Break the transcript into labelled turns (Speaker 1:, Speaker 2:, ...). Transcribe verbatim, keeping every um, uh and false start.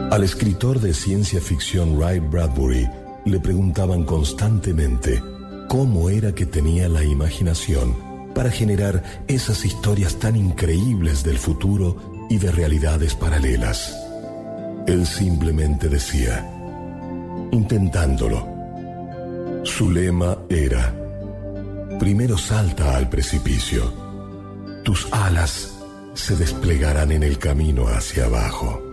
Speaker 1: Al escritor de ciencia ficción Ray Bradbury le preguntaban constantemente cómo era que tenía la imaginación para generar esas historias tan increíbles del futuro y de realidades paralelas. Él simplemente decía, intentándolo. Su lema era, primero salta al precipicio. Tus alas se desplegarán en el camino hacia abajo.